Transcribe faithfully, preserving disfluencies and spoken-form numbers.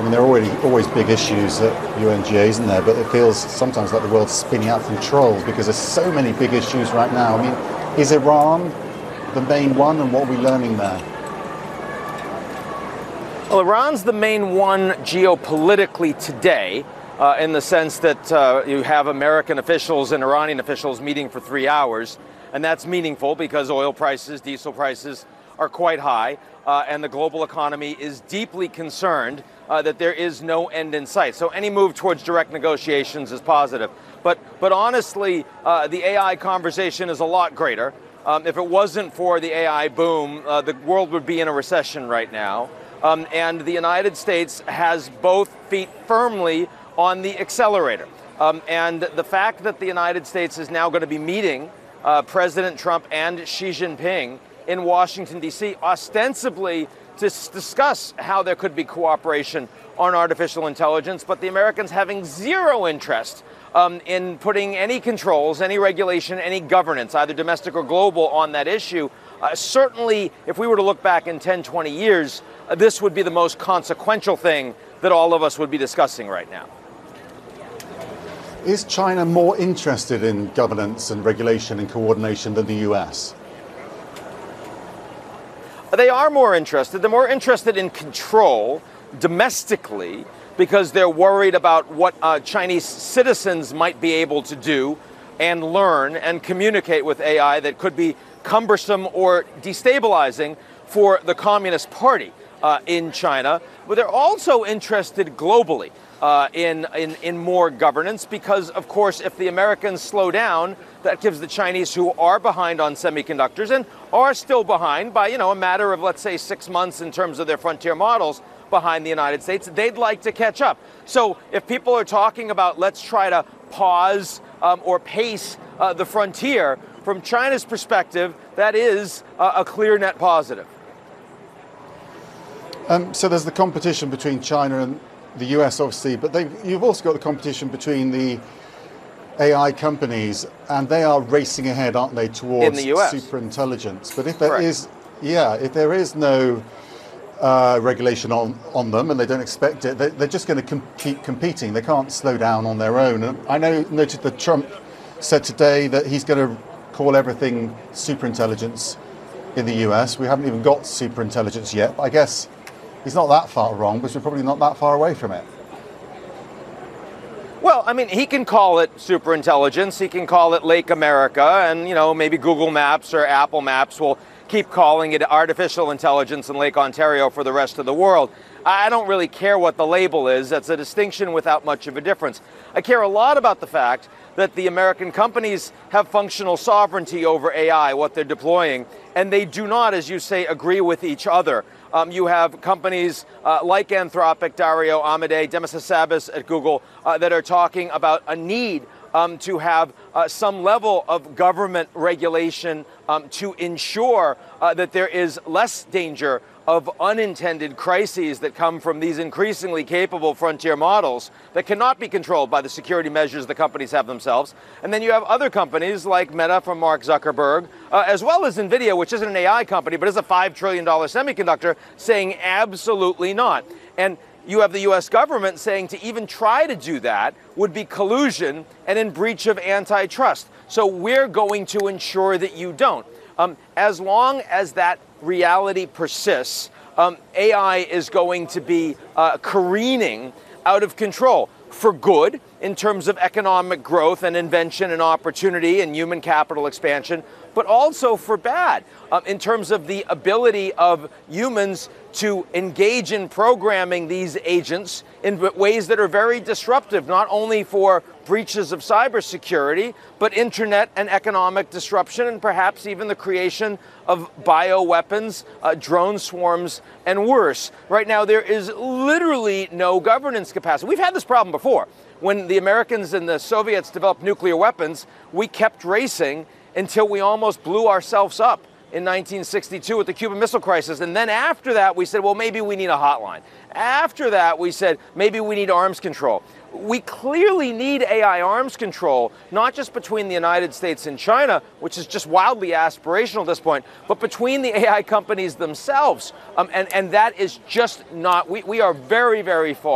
mean, there are already always big issues at U N G A, isn't there? But it feels sometimes like the world's spinning out of control because there's so many big issues right now. I mean, is Iran the main one, and what are we learning there? Well, Iran's the main one geopolitically today, uh, in the sense that uh, you have American officials and Iranian officials meeting for three hours. And that's meaningful because oil prices, diesel prices are quite high, uh, and the global economy is deeply concerned uh, that there is no end in sight. So any move towards direct negotiations is positive. But, but honestly, uh, the A I conversation is a lot greater. Um, if it wasn't for the A I boom, uh, the world would be in a recession right now. Um, and the United States has both feet firmly on the accelerator. Um, and the fact that the United States is now going to be meeting uh, President Trump and Xi Jinping in Washington, D C, ostensibly to discuss how there could be cooperation on artificial intelligence, but the Americans having zero interest um, in putting any controls, any regulation, any governance, either domestic or global, on that issue. Uh, certainly, if we were to look back in ten, twenty years, uh, this would be the most consequential thing that all of us would be discussing right now. Is China more interested in governance and regulation and coordination than the U S? They are more interested. They're more interested in control domestically because they're worried about what uh, Chinese citizens might be able to do and learn and communicate with A I that could be cumbersome or destabilizing for the Communist Party uh, in China. But they're also interested globally uh, in, in, in more governance because, of course, if the Americans slow down, that gives the Chinese, who are behind on semiconductors and are still behind by, you know, a matter of, let's say, six months in terms of their frontier models behind the United States, they'd like to catch up. So if people are talking about let's try to pause um, or pace uh, the frontier, from China's perspective, that is uh, a clear net positive. Um, so there's the competition between China and the U S, obviously, but you've also got the competition between the A I companies, and they are racing ahead, aren't they, towards in the U S superintelligence. But if there Correct. is, yeah, if there is no uh, regulation on, on them, and they don't expect it, they, they're just going to com- keep competing. They can't slow down on their own. And I know noted that Trump said today that he's going to call everything superintelligence in the U S. We haven't even got superintelligence yet, but I guess he's not that far wrong, because we're probably not that far away from it. Well, I mean, he can call it superintelligence, he can call it Lake America, and, you know, maybe Google Maps or Apple Maps will keep calling it artificial intelligence in Lake Ontario for the rest of the world. I don't really care what the label is. That's a distinction without much of a difference. I care a lot about the fact that the American companies have functional sovereignty over A I, what they're deploying, and they do not, as you say, agree with each other. Um, you have companies uh, like Anthropic, Dario Amodei, Demis Hassabis at Google, uh, that are talking about a need um, to have uh, some level of government regulation um, to ensure uh, that there is less danger of unintended crises that come from these increasingly capable frontier models that cannot be controlled by the security measures the companies have themselves. And then you have other companies like Meta from Mark Zuckerberg, uh, as well as NVIDIA, which isn't an A I company, but is a five trillion dollars semiconductor, saying absolutely not. And you have the U S government saying to even try to do that would be collusion and in breach of antitrust. So we're going to ensure that you don't. Um, as long as that reality persists, um, A I is going to be uh, careening out of control for good in terms of economic growth and invention and opportunity and human capital expansion, but also for bad um, in terms of the ability of humans to engage in programming these agents in ways that are very disruptive, not only for breaches of cybersecurity, but internet and economic disruption, and perhaps even the creation of bioweapons, uh, drone swarms, and worse. Right now, there is literally no governance capacity. We've had this problem before. When the Americans and the Soviets developed nuclear weapons, we kept racing until we almost blew ourselves up in nineteen sixty-two with the Cuban Missile Crisis. And then after that, we said, well, maybe we need a hotline. After that, we said, maybe we need arms control. We clearly need A I arms control, not just between the United States and China, which is just wildly aspirational at this point, but between the A I companies themselves. Um, and, and that is just not, we, we are very, very far